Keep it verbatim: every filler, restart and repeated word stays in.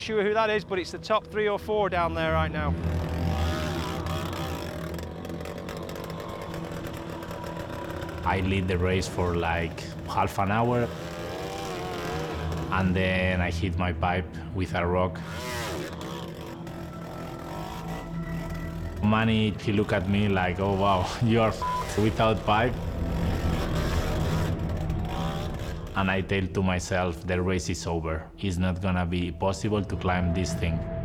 Sure who that is, but it's the top three or four down there right now. I lead the race for like half an hour, and then I hit my pipe with a rock. Manny, he looked at me like, oh wow, you are without pipe. And I tell to myself, the race is over. It's not gonna be possible to climb this thing.